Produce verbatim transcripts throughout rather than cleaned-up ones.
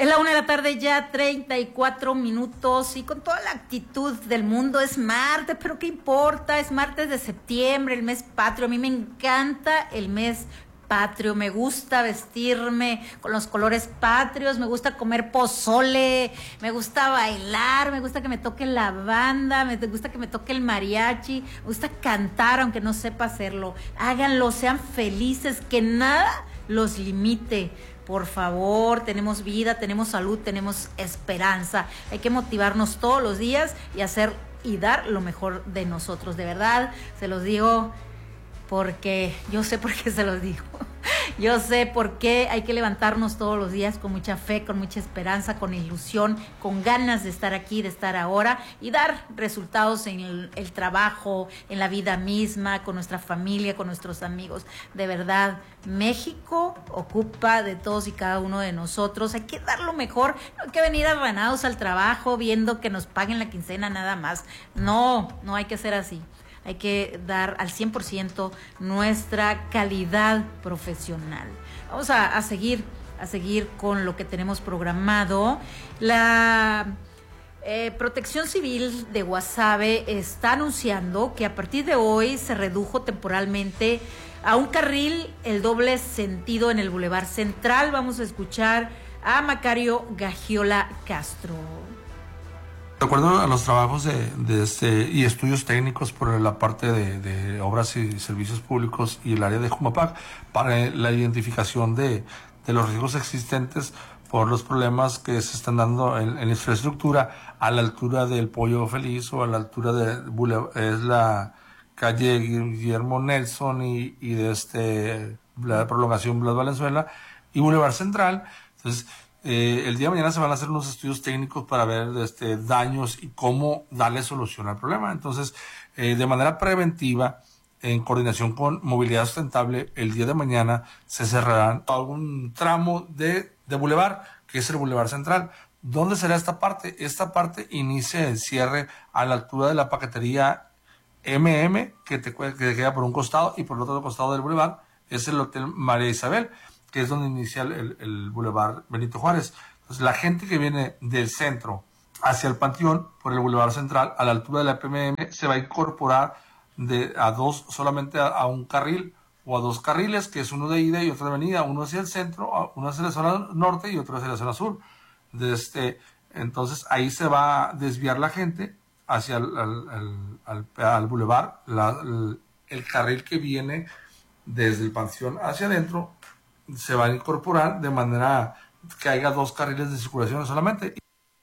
Es la una de la tarde ya, treinta y cuatro minutos, y con toda la actitud del mundo. Es martes, pero ¿qué importa? Es martes de septiembre, el mes patrio. A mí me encanta el mes patrio, me gusta vestirme con los colores patrios, me gusta comer pozole, me gusta bailar, me gusta que me toque la banda, me gusta que me toque el mariachi, me gusta cantar aunque no sepa hacerlo. Háganlo, sean felices, que nada los limite. Por favor, tenemos vida, tenemos salud, tenemos esperanza. Hay que motivarnos todos los días y hacer y dar lo mejor de nosotros. De verdad, se los digo porque yo sé por qué se los digo. Yo sé por qué hay que levantarnos todos los días con mucha fe, con mucha esperanza, con ilusión, con ganas de estar aquí, de estar ahora y dar resultados en el, el trabajo, en la vida misma, con nuestra familia, con nuestros amigos. De verdad, México ocupa de todos y cada uno de nosotros. Hay que dar lo mejor, no hay que venir arranados al trabajo viendo que nos paguen la quincena nada más. No, no hay que ser así. Hay que dar al cien por ciento nuestra calidad profesional. Vamos a, a seguir, a seguir con lo que tenemos programado. La eh, Protección Civil de Guasave está anunciando que a partir de hoy se redujo temporalmente a un carril el doble sentido en el Boulevard Central. Vamos a escuchar a Macario Gagiola Castro. De acuerdo a los trabajos de, de este, y estudios técnicos por la parte de, de obras y servicios públicos y el área de Jumapac, para la identificación de, de los riesgos existentes por los problemas que se están dando en, en la infraestructura a la altura del Pollo Feliz o a la altura de es la calle Guillermo Nelson y, y de este, la prolongación Blas Valenzuela y Boulevard Central. Entonces, Eh, el día de mañana se van a hacer unos estudios técnicos para ver este, daños y cómo darle solución al problema. Entonces, eh, de manera preventiva, en coordinación con Movilidad Sustentable, el día de mañana se cerrarán algún tramo de, de bulevar, que es el Boulevard Central. ¿Dónde será esta parte? Esta parte inicia el cierre a la altura de la paquetería M M, que te, que te queda por un costado, y por el otro costado del bulevar es el Hotel María Isabel, que es donde inicia el, el Boulevard Benito Juárez. Entonces, la gente que viene del centro hacia el Panteón, por el Boulevard Central, a la altura de la P M M, se va a incorporar de, a dos, solamente a, a un carril, o a dos carriles, que es uno de ida y otro de venida, uno hacia el centro, uno hacia la zona norte y otro hacia la zona sur. De este, entonces, ahí se va a desviar la gente hacia el, al, al, al, al Boulevard, la, el, el carril que viene desde el Panteón hacia adentro, se va a incorporar de manera que haya dos carriles de circulación solamente.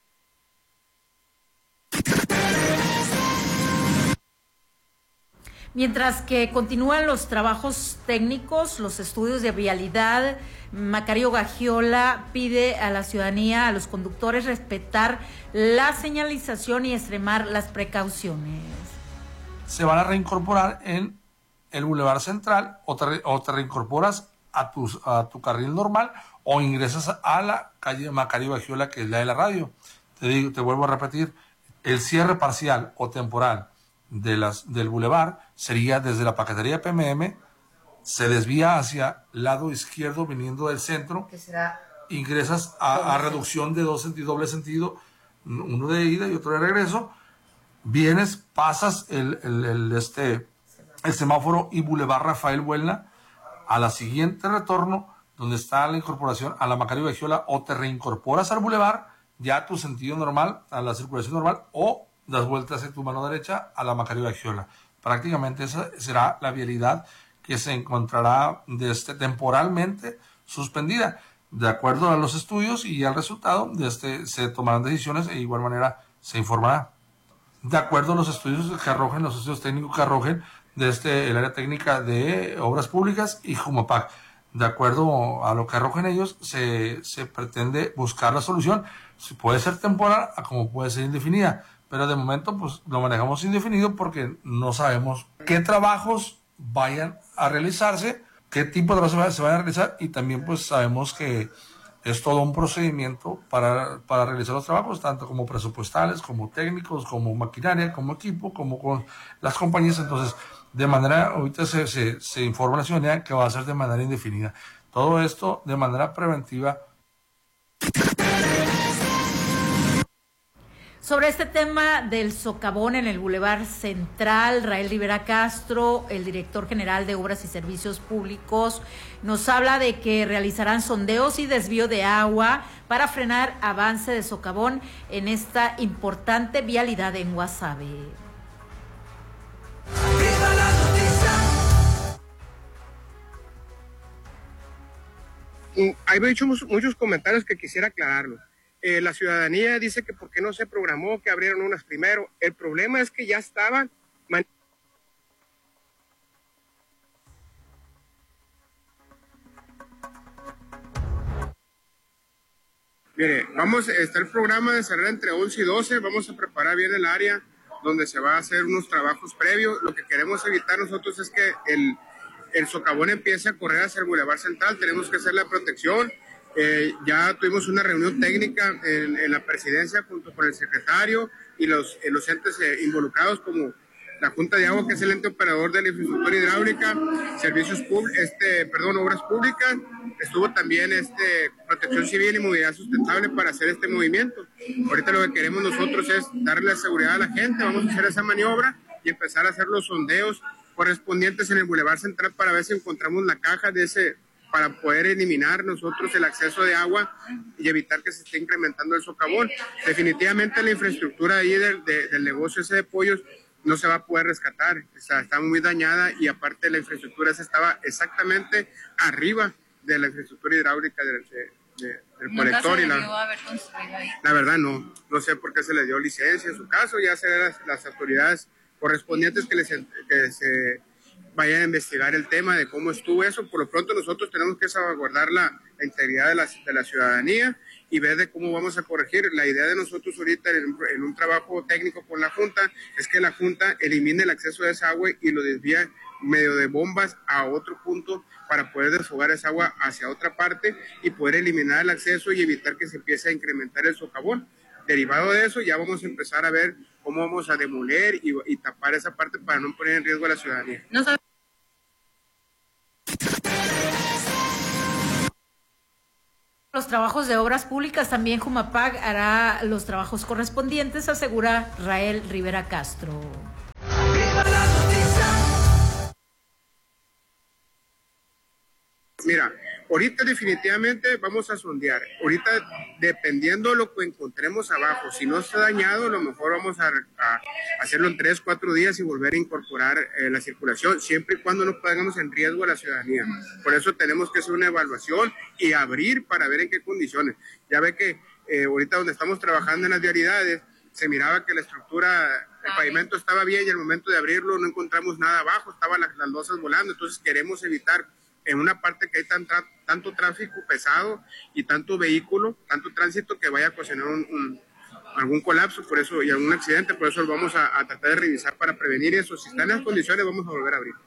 Mientras que continúan los trabajos técnicos, los estudios de vialidad, Macario Gagiola pide a la ciudadanía, a los conductores, respetar la señalización y extremar las precauciones. Se van a reincorporar en el Boulevard Central, o te, o te reincorporas a tu, a tu carril normal, o ingresas a la calle Macario Gagiola, que es la de la radio. Te digo, te vuelvo a repetir, el cierre parcial o temporal de las, del bulevar sería desde la paquetería P M M, se desvía hacia el lado izquierdo viniendo del centro, ¿Qué será? Ingresas a, a reducción de dos sentidos, doble sentido, uno de ida y otro de regreso, vienes, pasas el, el, el, este, el semáforo y Boulevard Rafael Buelna, a la siguiente retorno, donde está la incorporación a la Macario Gagiola, o te reincorporas al bulevar, ya a tu sentido normal, a la circulación normal, o das vueltas en tu mano derecha a la Macario Gagiola. Prácticamente esa será la vialidad que se encontrará desde temporalmente suspendida. De acuerdo a los estudios y al resultado, desde, se tomarán decisiones e de igual manera se informará. De acuerdo a los estudios que arrojen, los estudios técnicos que arrojen, desde el área técnica de obras públicas y Jumapac. De acuerdo a lo que arrojen ellos, se, se pretende buscar la solución. Puede ser temporal, como puede ser indefinida, pero de momento pues lo manejamos indefinido porque no sabemos qué trabajos vayan a realizarse, qué tipo de trabajos se vayan a realizar, y también pues sabemos que es todo un procedimiento para, para realizar los trabajos, tanto como presupuestales, como técnicos, como maquinaria, como equipo, como con las compañías. Entonces, de manera, ahorita se, se, se informa a la ciudadanía que va a ser de manera indefinida. Todo esto de manera preventiva. Sobre este tema del socavón en el Boulevard Central, Rael Rivera Castro, el director general de Obras y Servicios Públicos, nos habla de que realizarán sondeos y desvío de agua para frenar avance de socavón en esta importante vialidad en Guasave. Hay muchos, muchos comentarios que quisiera aclararlos. Eh, la ciudadanía dice que por qué no se programó, que abrieron unas primero. El problema es que ya estaban... Man- Mire, vamos, está el programa de cerrar entre once y doce, vamos a preparar bien el área donde se va a hacer unos trabajos previos. Lo que queremos evitar nosotros es que el, el socavón empiece a correr hacia el Boulevard Central, tenemos que hacer la protección. Eh, ya tuvimos una reunión técnica en, en la presidencia junto con el secretario y los, eh, los entes eh, involucrados como la Junta de Agua, que es el ente operador de la infraestructura hidráulica, servicios públicos, este, perdón, obras públicas, estuvo también este, protección civil y movilidad sustentable para hacer este movimiento. Ahorita lo que queremos nosotros es darle seguridad a la gente, vamos a hacer esa maniobra y empezar a hacer los sondeos correspondientes en el Boulevard Central para ver si encontramos la caja de ese, para poder eliminar nosotros el acceso de agua y evitar que se esté incrementando el socavón. Definitivamente la infraestructura ahí del, de, del negocio ese de pollos no se va a poder rescatar, o sea, está muy dañada y aparte la infraestructura esa estaba exactamente arriba de la infraestructura hidráulica del, de, de, del colector. Y la, haber ahí. La verdad no, no sé por qué se le dio licencia en su caso, ya serán las, las autoridades correspondientes que, les, que se vayan a investigar el tema de cómo estuvo eso. Por lo pronto nosotros tenemos que salvaguardar la, la integridad de la, de la ciudadanía y ver de cómo vamos a corregir. La idea de nosotros ahorita en, en un trabajo técnico con la Junta es que la Junta elimine el acceso a esa agua y lo desvíe medio de bombas a otro punto para poder desfogar esa agua hacia otra parte y poder eliminar el acceso y evitar que se empiece a incrementar el socavón. Derivado de eso ya vamos a empezar a ver cómo vamos a demoler y, y tapar esa parte para no poner en riesgo a la ciudadanía. No sabe- Los trabajos de obras públicas, también Jumapag hará los trabajos correspondientes, asegura Rael Rivera Castro. Mira, ahorita definitivamente vamos a sondear. Ahorita, dependiendo de lo que encontremos abajo, si no está dañado, a lo mejor vamos a, a hacerlo en tres, cuatro días y volver a incorporar eh, la circulación, siempre y cuando no pongamos en riesgo a la ciudadanía. Por eso tenemos que hacer una evaluación y abrir para ver en qué condiciones. Ya ve que eh, ahorita donde estamos trabajando en las vialidades, se miraba que la estructura, el pavimento estaba bien y al momento de abrirlo no encontramos nada abajo, estaban las, las losas volando. Entonces queremos evitar en una parte que hay tan tra- tanto tráfico pesado y tanto vehículo, tanto tránsito que vaya a ocasionar un, un, algún colapso por eso y algún accidente, por eso lo vamos a, a tratar de revisar para prevenir eso. Si están en las condiciones, vamos a volver a abrir.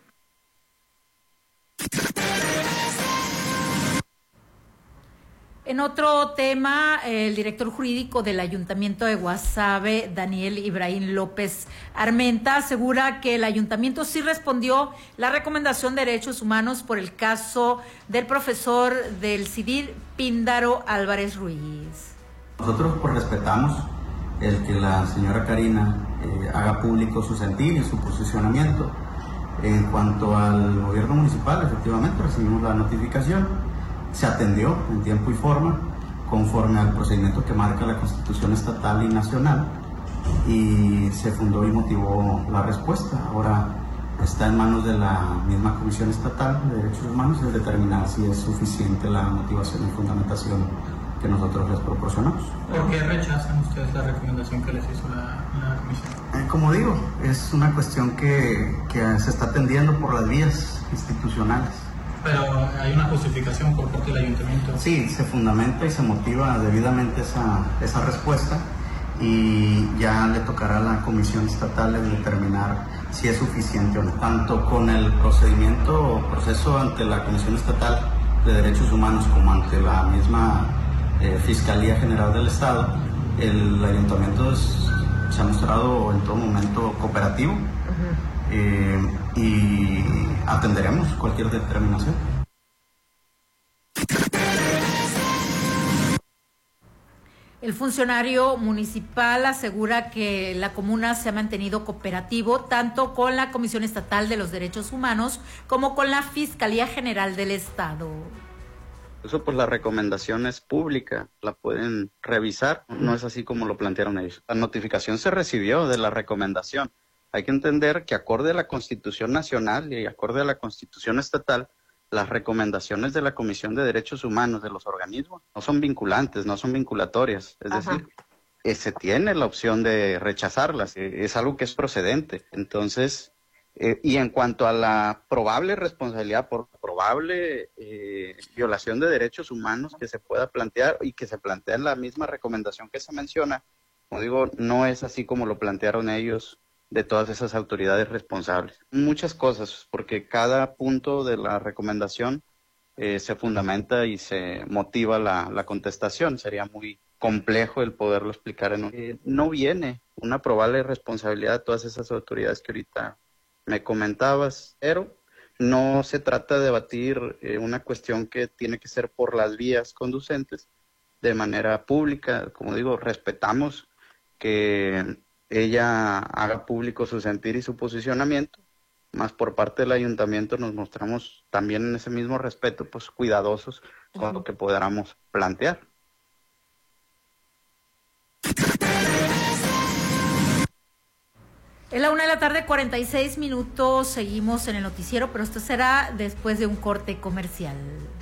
En otro tema, el director jurídico del Ayuntamiento de Guasave, Daniel Ibrahim López Armenta, asegura que el ayuntamiento sí respondió la recomendación de derechos humanos por el caso del profesor del CIDIR, Píndaro Álvarez Ruiz. Nosotros pues respetamos el que la señora Karina eh, haga público su sentir y su posicionamiento. En cuanto al gobierno municipal, efectivamente recibimos la notificación. Se atendió en tiempo y forma, conforme al procedimiento que marca la Constitución estatal y nacional, y se fundó y motivó la respuesta. Ahora está en manos de la misma Comisión Estatal de Derechos Humanos el determinar si es suficiente la motivación y fundamentación que nosotros les proporcionamos. ¿Por qué rechazan ustedes la recomendación que les hizo la, la Comisión? Eh, como digo, es una cuestión que, que se está atendiendo por las vías institucionales. Pero hay una justificación por parte del ayuntamiento. Sí, se fundamenta y se motiva debidamente esa, esa respuesta y ya le tocará a la Comisión Estatal el determinar si es suficiente o no. Tanto con el procedimiento o proceso ante la Comisión Estatal de Derechos Humanos como ante la misma eh, Fiscalía General del Estado, el ayuntamiento es, se ha mostrado en todo momento cooperativo. Uh-huh. Eh, y atenderemos cualquier determinación. El funcionario municipal asegura que la comuna se ha mantenido cooperativo tanto con la Comisión Estatal de los Derechos Humanos como con la Fiscalía General del Estado. Eso pues la recomendación es pública, la pueden revisar, no es así como lo plantearon ellos. La notificación se recibió de la recomendación. Hay que entender que acorde a la Constitución Nacional y acorde a la Constitución Estatal, las recomendaciones de la Comisión de Derechos Humanos de los organismos no son vinculantes, no son vinculatorias. Es Ajá. decir, eh, se tiene la opción de rechazarlas, eh, es algo que es procedente. Entonces, eh, y en cuanto a la probable responsabilidad por probable eh, violación de derechos humanos que se pueda plantear y que se plantea en la misma recomendación que se menciona, como digo, no es así como lo plantearon ellos, de todas esas autoridades responsables. Muchas cosas, porque cada punto de la recomendación eh, se fundamenta y se motiva la, la contestación. Sería muy complejo el poderlo explicar. En un... eh, no viene una probable responsabilidad de todas esas autoridades que ahorita me comentabas, pero no se trata de debatir eh, una cuestión que tiene que ser por las vías conducentes, de manera pública. Como digo, respetamos que ella haga público su sentir y su posicionamiento, más por parte del ayuntamiento nos mostramos también en ese mismo respeto, pues cuidadosos con uh-huh. lo que podamos plantear. Es la una de la tarde, cuarenta y seis minutos, seguimos en el noticiero, pero esto será después de un corte comercial.